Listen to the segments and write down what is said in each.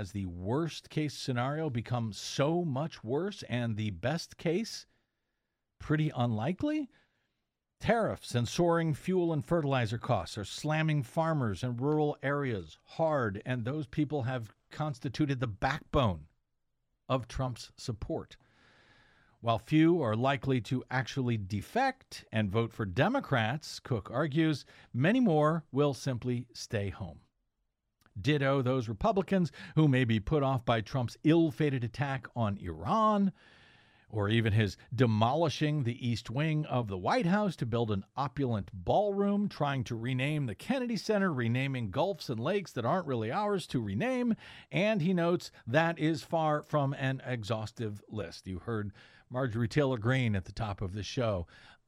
has the worst case scenario become so much worse and the best case pretty unlikely? Tariffs and soaring fuel and fertilizer costs are slamming farmers in rural areas hard, and those people have constituted the backbone of Trump's support. While few are likely to actually defect and vote for Democrats, Cook argues, many more will simply stay home. Ditto those Republicans who may be put off by Trump's ill-fated attack on Iran, or even his demolishing the East Wing of the White House to build an opulent ballroom, trying to rename the Kennedy Center, renaming gulfs and lakes that aren't really ours to rename. And he notes that is far from an exhaustive list. You heard Marjorie Taylor Greene at the top of the show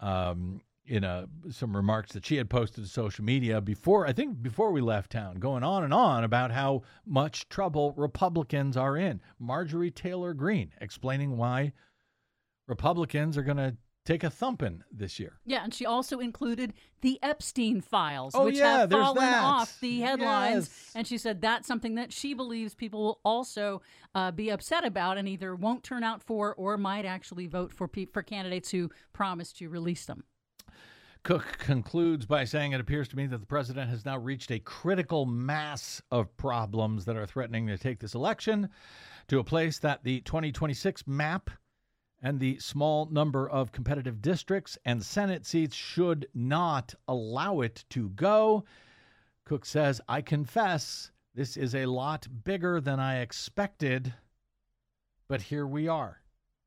in some remarks that she had posted to social media before we left town, going on and on about how much trouble Republicans are in. Marjorie Taylor Greene explaining why Republicans are going to take a thumping this year. Yeah, and she also included the Epstein files, Oh, which yeah, have there's fallen that. off the headlines. Yes. And she said that's something that she believes people will also be upset about and either won't turn out for or might actually vote for candidates who promise to release them. Cook concludes by saying, it appears to me that the president has now reached a critical mass of problems that are threatening to take this election to a place that the 2026 map and the small number of competitive districts and Senate seats should not allow it to go. Cook says, I confess, this is a lot bigger than I expected, but here we are.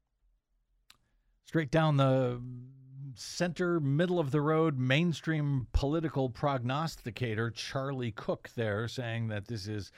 Straight down the center, middle of the road, mainstream political prognosticator Charlie Cook there saying that this is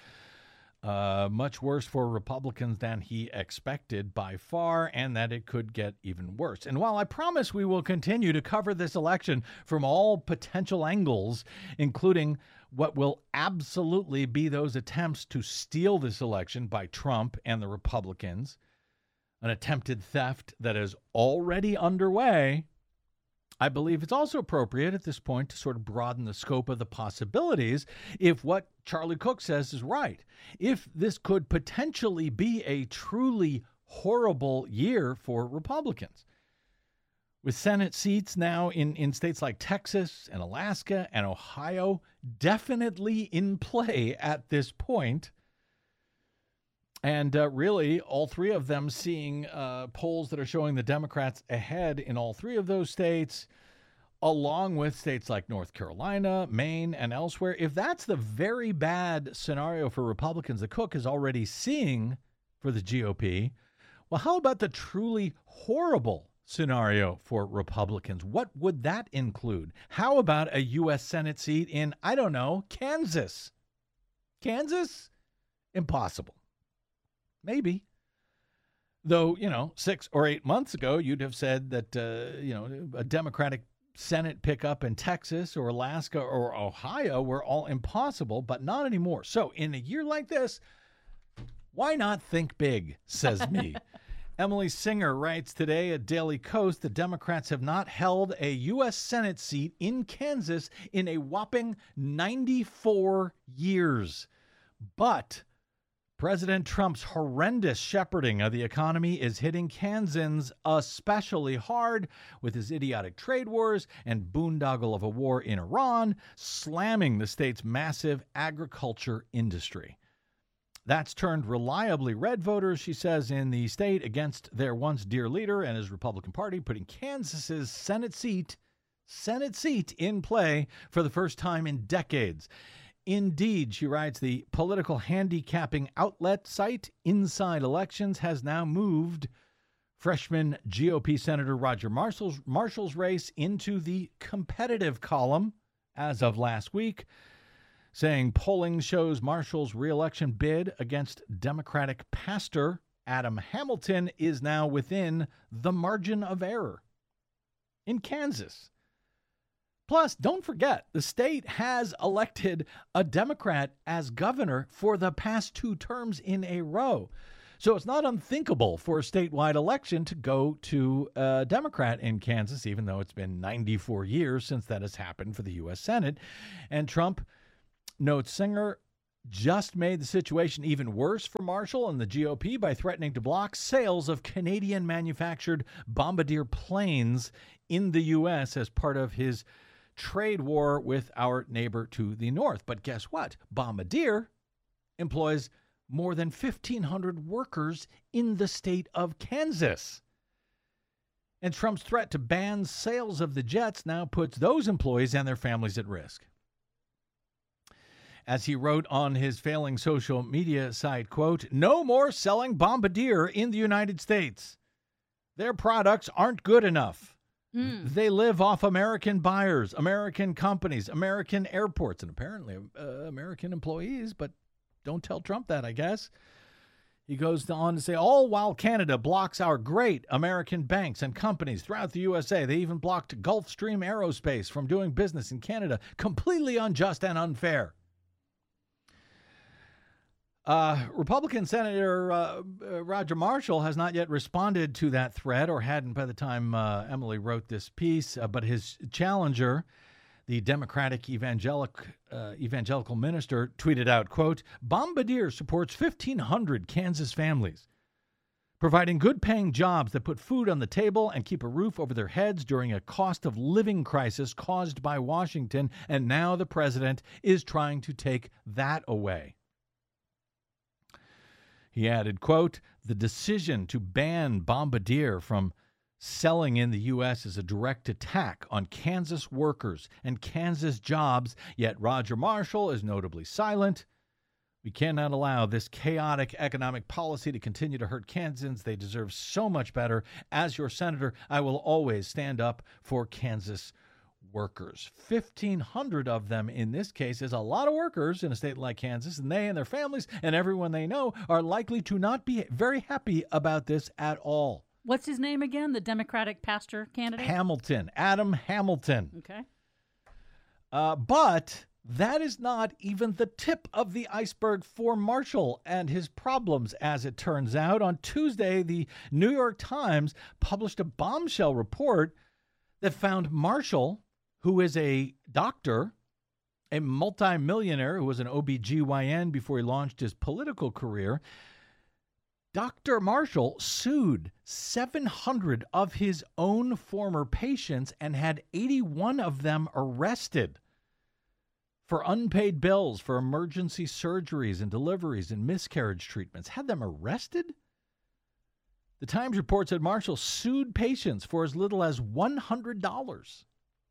much worse for Republicans than he expected by far, and that it could get even worse. And while I promise we will continue to cover this election from all potential angles, including what will absolutely be those attempts to steal this election by Trump and the Republicans, an attempted theft that is already underway, I believe it's also appropriate at this point to sort of broaden the scope of the possibilities if what Charlie Cook says is right. If this could potentially be a truly horrible year for Republicans. With Senate seats now in states like Texas and Alaska and Ohio definitely in play at this point, and really, all three of them seeing polls that are showing the Democrats ahead in all three of those states, along with states like North Carolina, Maine, and elsewhere. If that's the very bad scenario for Republicans that Cook is already seeing for the GOP, well, how about the truly horrible scenario for Republicans? What would that include? How about a U.S. Senate seat in, I don't know, Kansas? Kansas? Impossible. Maybe. Though, 6 or 8 months ago, you'd have said that, a Democratic Senate pickup in Texas or Alaska or Ohio were all impossible, but not anymore. So in a year like this, why not think big, says me. Emily Singer writes today at Daily Kos, the Democrats have not held a U.S. Senate seat in Kansas in a whopping 94 years. But President Trump's horrendous shepherding of the economy is hitting Kansans especially hard, with his idiotic trade wars and boondoggle of a war in Iran slamming the state's massive agriculture industry. That's turned reliably red voters, she says, in the state against their once dear leader and his Republican Party, putting Kansas's Senate seat in play for the first time in decades. Indeed, she writes, the political handicapping outlet site Inside Elections has now moved freshman GOP Senator Roger Marshall's race into the competitive column as of last week, saying polling shows Marshall's re-election bid against Democratic pastor Adam Hamilton is now within the margin of error in Kansas. Plus, don't forget, the state has elected a Democrat as governor for the past 2 terms in a row. So it's not unthinkable for a statewide election to go to a Democrat in Kansas, even though it's been 94 years since that has happened for the U.S. Senate. And Trump, notes Singer, just made the situation even worse for Marshall and the GOP by threatening to block sales of Canadian-manufactured Bombardier planes in the U.S. as part of his trade war with our neighbor to the north. But guess what? Bombardier employs more than 1,500 workers in the state of Kansas. And Trump's threat to ban sales of the jets now puts those employees and their families at risk. As he wrote on his failing social media site, quote, "No more selling Bombardier in the United States. Their products aren't good enough. They live off American buyers, American companies, American airports, and apparently American employees, but don't tell Trump that, I guess." He goes on to say, all while Canada blocks our great American banks and companies throughout the USA. They even blocked Gulfstream Aerospace from doing business in Canada. Completely unjust and unfair. Republican Senator Roger Marshall has not yet responded to that threat, or hadn't by the time Emily wrote this piece, but his challenger, the Democratic evangelical minister, tweeted out, quote, "Bombardier supports 1,500 Kansas families, providing good-paying jobs that put food on the table and keep a roof over their heads during a cost of living crisis caused by Washington, and now the president is trying to take that away." He added, quote, "The decision to ban Bombardier from selling in the U.S. is a direct attack on Kansas workers and Kansas jobs, yet Roger Marshall is notably silent. We cannot allow this chaotic economic policy to continue to hurt Kansans. They deserve so much better. As your senator, I will always stand up for Kansas workers." 1,500 of them in this case is a lot of workers in a state like Kansas, and they and their families and everyone they know are likely to not be very happy about this at all. What's his name again? The Democratic pastor candidate? Hamilton, Adam Hamilton. Okay. But that is not even the tip of the iceberg for Marshall and his problems, as it turns out. On Tuesday, the New York Times published a bombshell report that found Marshall, who is a doctor, a multimillionaire who was an OBGYN before he launched his political career, Dr. Marshall sued 700 of his own former patients and had 81 of them arrested for unpaid bills for emergency surgeries and deliveries and miscarriage treatments. Had them arrested? The Times reports that Marshall sued patients for as little as $100.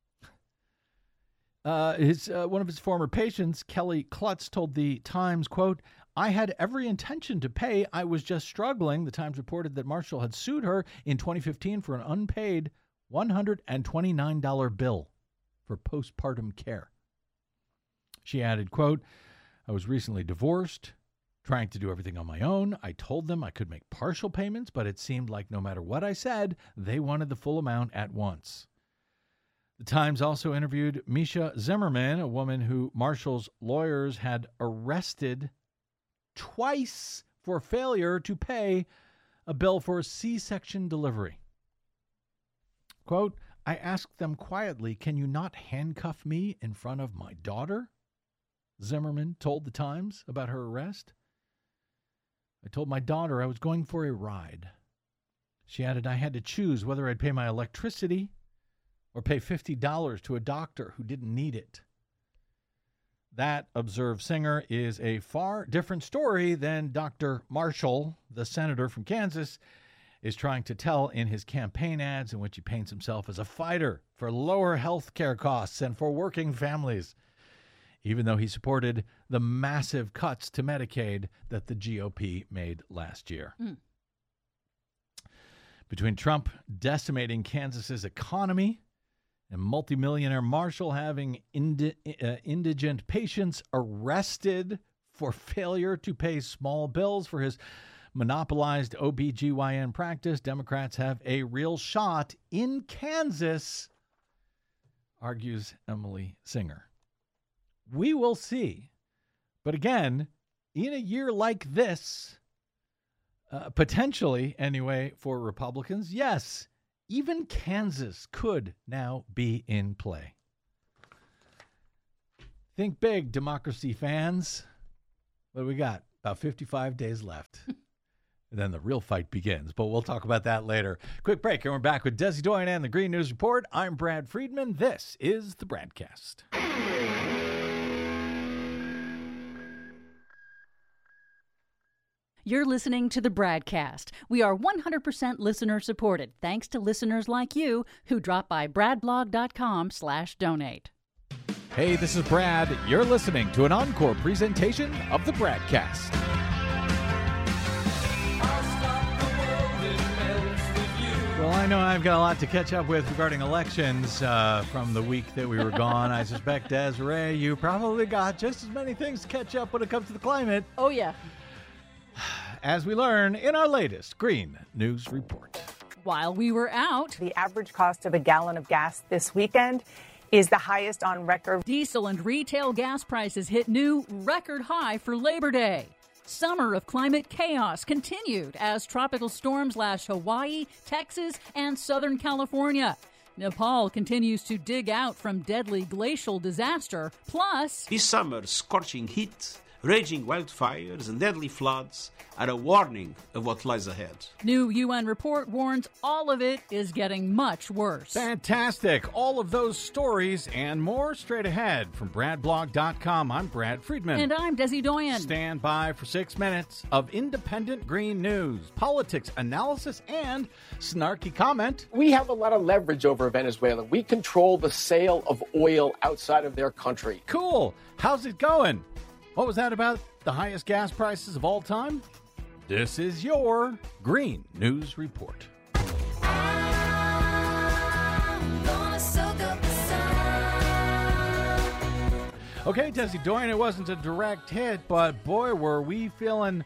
One of his former patients, Kelly Klutz, told the Times, quote, "I had every intention to pay. I was just struggling." The Times reported that Marshall had sued her in 2015 for an unpaid $129 bill for postpartum care. She added, quote, "I was recently divorced, trying to do everything on my own. I told them I could make partial payments, but it seemed like no matter what I said, they wanted the full amount at once." The Times also interviewed Misha Zimmerman, a woman who Marshall's lawyers had arrested twice for failure to pay a bill for a C-section delivery. Quote, "I asked them quietly, 'Can you not handcuff me in front of my daughter?' Zimmerman told the Times about her arrest. "I told my daughter I was going for a ride." She added, "I had to choose whether I'd pay my electricity or pay $50 to a doctor who didn't need it." That, observed Singer, is a far different story than Dr. Marshall, the senator from Kansas, is trying to tell in his campaign ads, in which he paints himself as a fighter for lower health care costs and for working families, even though he supported the massive cuts to Medicaid that the GOP made last year. Between Trump decimating Kansas's economy and multimillionaire Marshall having indigent patients arrested for failure to pay small bills for his monopolized OBGYN practice, Democrats have a real shot in Kansas, argues Emily Singer. We will see. But again, in a year like this, potentially anyway, for Republicans, yes, even Kansas could now be in play. Think big, democracy fans. What do we got? About 55 days left. And then the real fight begins, but we'll talk about that later. Quick break, and we're back with Desi Doyen and the Green News Report. I'm Brad Friedman. This is the Bradcast. You're listening to the Bradcast. We are 100% listener supported, thanks to listeners like you who drop by bradblog.com/donate. Hey, this is Brad. You're listening to an encore presentation of the Bradcast. Well, I know I've got a lot to catch up with regarding elections from the week that we were gone. I suspect, Desiree, you probably got just as many things to catch up when it comes to the climate. Oh, yeah. As we learn in our latest Green News Report. While we were out, the average cost of a gallon of gas this weekend is the highest on record. Diesel and retail gas prices hit new record high for Labor Day. Summer of climate chaos continued as tropical storms lashed Hawaii, Texas, and Southern California. Nepal continues to dig out from deadly glacial disaster. Plus, this summer's scorching heat, raging wildfires, and deadly floods are a warning of what lies ahead. New UN report warns all of it is getting much worse. Fantastic. All of those stories and more straight ahead from BradBlog.com. I'm Brad Friedman. And I'm Desi Doyen. Stand by for 6 minutes of independent green news, politics, analysis, and snarky comment. We have a lot of leverage over Venezuela. We control the sale of oil outside of their country. Cool. How's it going? What was that about the highest gas prices of all time? This is your Green News Report. Okay, Desi Doyen, it wasn't a direct hit, but boy, were we feeling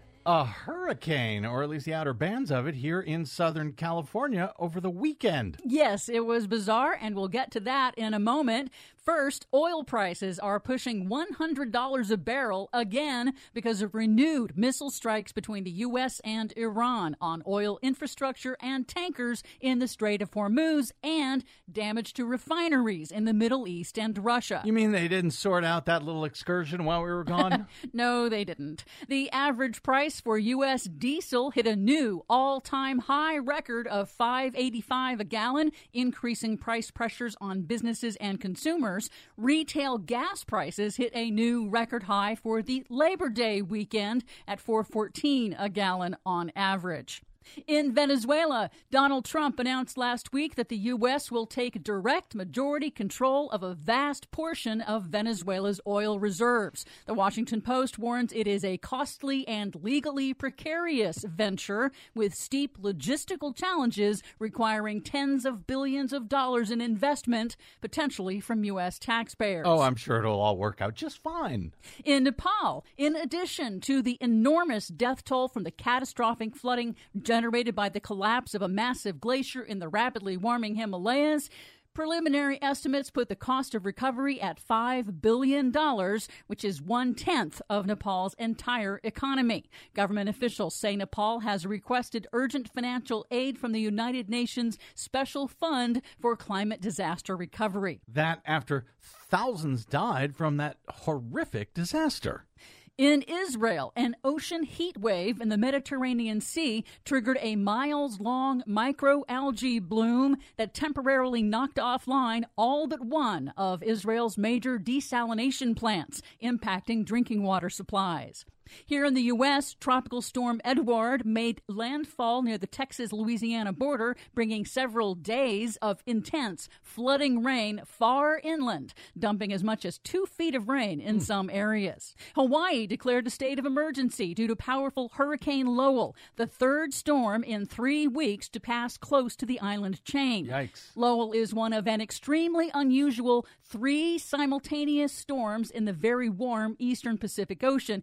a hurricane, or at least the outer bands of it, here in Southern California over the weekend. Yes, it was bizarre, and we'll get to that in a moment. First, oil prices are pushing $100 a barrel again because of renewed missile strikes between the U.S. and Iran on oil infrastructure and tankers in the Strait of Hormuz and damage to refineries in the Middle East and Russia. You mean they didn't sort out that little excursion while we were gone? No, they didn't. The average price for U.S. diesel hit a new all-time high record of $5.85 a gallon, increasing price pressures on businesses and consumers. Retail gas prices hit a new record high for the Labor Day weekend at $4.14 a gallon on average. In Venezuela, Donald Trump announced last week that the U.S. will take direct majority control of a vast portion of Venezuela's oil reserves. The Washington Post warns it is a costly and legally precarious venture with steep logistical challenges requiring tens of billions of dollars in investment, potentially from U.S. taxpayers. Oh, I'm sure it'll all work out just fine. In Nepal, in addition to the enormous death toll from the catastrophic flooding generated by the collapse of a massive glacier in the rapidly warming Himalayas, preliminary estimates put the cost of recovery at $5 billion, which is 1/10 of Nepal's entire economy. Government officials say Nepal has requested urgent financial aid from the United Nations Special Fund for Climate Disaster Recovery. That after thousands died from that horrific disaster. In Israel, an ocean heat wave in the Mediterranean Sea triggered a miles-long microalgae bloom that temporarily knocked offline all but one of Israel's major desalination plants, impacting drinking water supplies. Here in the U.S., Tropical Storm Edward made landfall near the Texas-Louisiana border, bringing several days of intense flooding rain far inland, dumping as much as 2 feet of rain in some areas. Hawaii declared a state of emergency due to powerful Hurricane Lowell, the third storm in 3 weeks to pass close to the island chain. Yikes. Lowell is one of an extremely unusual 3 simultaneous storms in the very warm eastern Pacific Ocean, including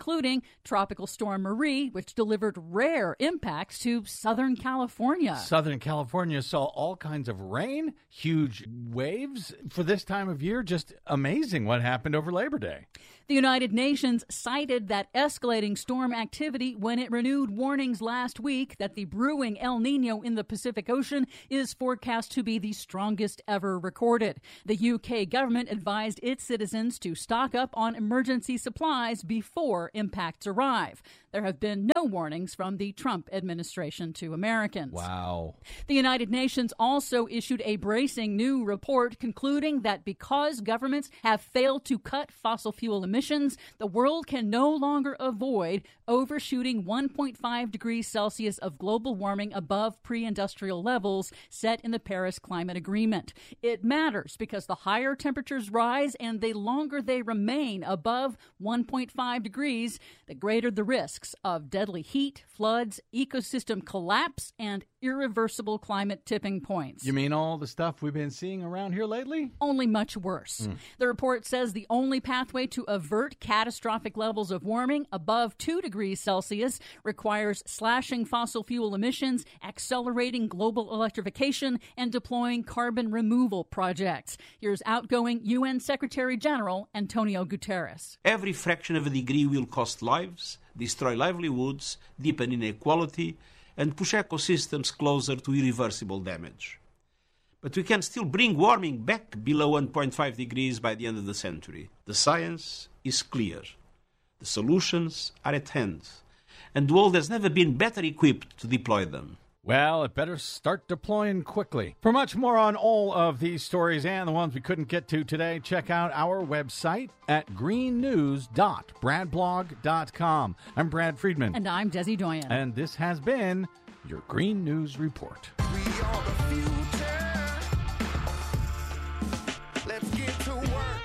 including Tropical Storm Marie, which delivered rare impacts to Southern California. Southern California saw all kinds of rain, huge waves for this time of year. Just amazing what happened over Labor Day. The United Nations cited that escalating storm activity when it renewed warnings last week that the brewing El Nino in the Pacific Ocean is forecast to be the strongest ever recorded. The UK government advised its citizens to stock up on emergency supplies before impacts arrive. There have been no warnings from the Trump administration to Americans. Wow. The United Nations also issued a bracing new report concluding that because governments have failed to cut fossil fuel emissions, the world can no longer avoid overshooting 1.5 degrees Celsius of global warming above pre-industrial levels set in the Paris Climate Agreement. It matters because the higher temperatures rise and the longer they remain above 1.5 degrees, the greater the risks of deadly heat, floods, ecosystem collapse, and irreversible climate tipping points. You mean all the stuff we've been seeing around here lately? Only much worse. The report says the only pathway to avert catastrophic levels of warming above 2 degrees Celsius requires slashing fossil fuel emissions, accelerating global electrification, and deploying carbon removal projects. Here's outgoing UN Secretary General Antonio Guterres. Every fraction of a degree will cost lives, destroy livelihoods, deepen inequality, and push ecosystems closer to irreversible damage. But we can still bring warming back below 1.5 degrees by the end of the century. The science is clear. The solutions are at hand. And the world has never been better equipped to deploy them. Well, it better start deploying quickly. For much more on all of these stories and the ones we couldn't get to today, check out our website at greennews.bradblog.com. I'm Brad Friedman. And I'm Desi Doyen. And this has been your Green News Report. We are the future. Let's get to work.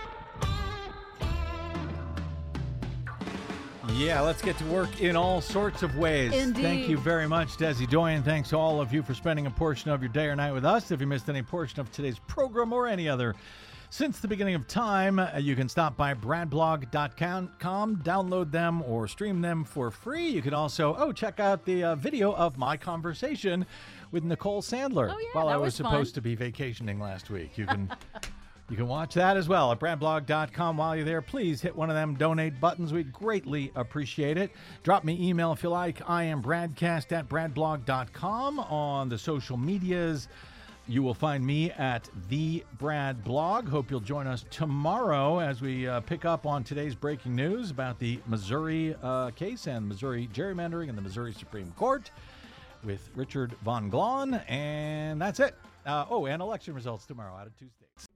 Yeah, let's get to work in all sorts of ways. Indeed. Thank you very much, Desi Doyen. Thanks to all of you for spending a portion of your day or night with us. If you missed any portion of today's program or any other since the beginning of time, you can stop by bradblog.com, download them or stream them for free. You can also, check out the video of my conversation with Nicole Sandler while I was supposed to be vacationing last week. You can... You can watch that as well at bradblog.com. While you're there, please hit one of them donate buttons. We'd greatly appreciate it. Drop me email if you like. I am bradcast at bradblog.com. On the social medias, you will find me at The Brad Blog. Hope you'll join us tomorrow as we pick up on today's breaking news about the Missouri case and Missouri gerrymandering in the Missouri Supreme Court with Richard Von Glahn. And that's it. And election results tomorrow out of 2 states.